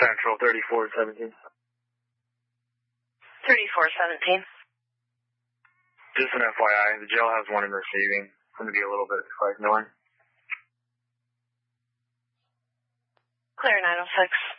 Central 3417. 3417. Just an FYI, the jail has one in receiving. It's going to be a little bit like norm. Clear 906.